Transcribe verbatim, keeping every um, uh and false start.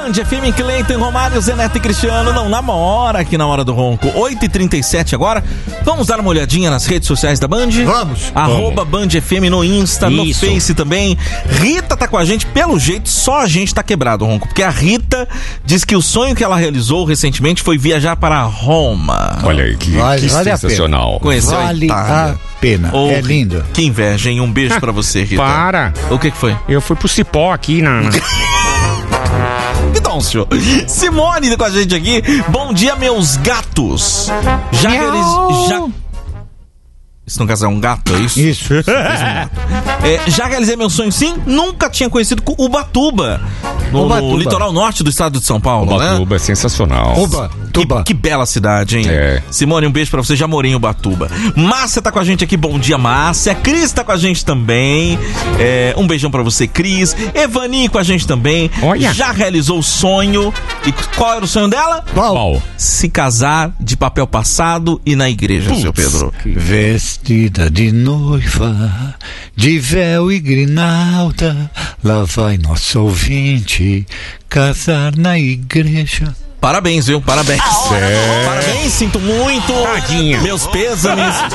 Band F M, Cleiton, Romário, Zeneto e Cristiano não namora aqui na Hora do Ronco. oito e trinta e sete agora. Vamos dar uma olhadinha nas redes sociais da Band? Vamos. Arroba Band F M no Insta, Isso. no Face também. Rita tá com a gente. Pelo jeito, só a gente tá quebrado, Ronco. Porque a Rita diz que o sonho que ela realizou recentemente foi viajar para Roma. Olha aí, que, Vale- que vale a sensacional. Conheceu a Vale Itália. a pena. Ô, É lindo. Que inveja, hein? Um beijo pra você, Rita. Para. O que que foi? Eu fui pro Cipó aqui na... na... Pidoncio. Simone com a gente aqui. Bom dia, meus gatos. Já realizei... Já... Isso no caso é um gato, é isso? Isso. É, já realizei meu sonho, sim. Nunca tinha conhecido Ubatuba. No, Ubatuba. no litoral norte do estado de São Paulo, né? Ubatuba é sensacional. Oba, Que, tuba. que bela cidade, hein? É. Simone, um beijo pra você. Já morei em Ubatuba. Márcia tá com a gente aqui. Bom dia, Márcia. Cris tá com a gente também. É, um beijão pra você, Cris. Evani com a gente também. Olha. Já realizou o sonho. E qual era o sonho dela? Qual? Se casar de papel passado e na igreja, seu Pedro. Vestida de noiva, de véu e grinalda, lá vai nosso ouvinte casar na igreja. Parabéns, viu? Parabéns. É. Parabéns, sinto muito. Tadinha. Meus pêsames.